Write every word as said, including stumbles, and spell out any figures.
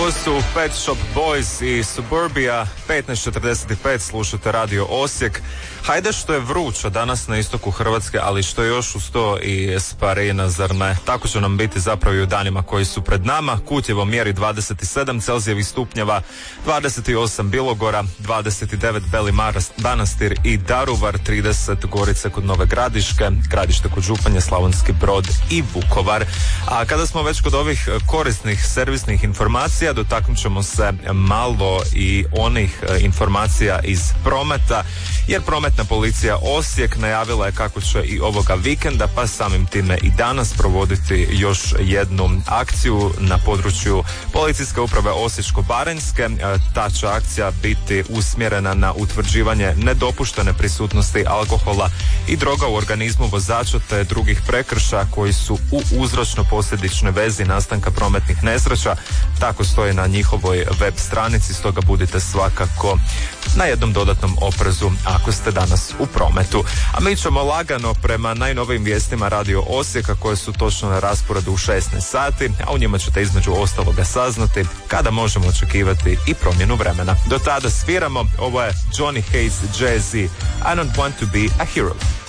Ovo su Pet Shop Boys i Suburbia. petnaest četrdeset pet slušate Radio Osijek. Hajde što je vruće danas na istoku Hrvatske, ali što je još uz to i sparina, zar ne? Tako će nam biti zapravo i u danima koji su pred nama. Kutjevo mjeri dvadeset sedam Celzijevih stupnjeva, dvadeset osam Bilogora, dvadeset devet Beli Manastir i Daruvar, trideset Gorice kod Nove Gradiške, Gradište kod Županje, Slavonski Brod i Vukovar. A kada smo već kod ovih korisnih servisnih informacija, dotaknut ćemo se malo i onih informacija iz prometa, jer prometna policija Osijek najavila je kako će i ovoga vikenda, pa samim time i danas, provoditi još jednu akciju na području Policijske uprave Osječko-baranjske. Ta će akcija biti usmjerena na utvrđivanje nedopuštene prisutnosti alkohola i droga u organizmu vozača te drugih prekršaja koji su u uzročno-posljedičnoj vezi nastanka prometnih nesreća. Tako stoji na njihovoj web stranici, stoga budite svakako na jednom dodatnom oprezu ako ste danas u prometu. A mi ćemo lagano prema najnovijim vijestima Radio Osijeka koje su točno na rasporedu u šesnaest sati, a u njima ćete između ostaloga saznati kada možemo očekivati i promjenu vremena. Do tada sviramo, ovo je Johnny Hayes Jay-Z, I don't want to be a hero.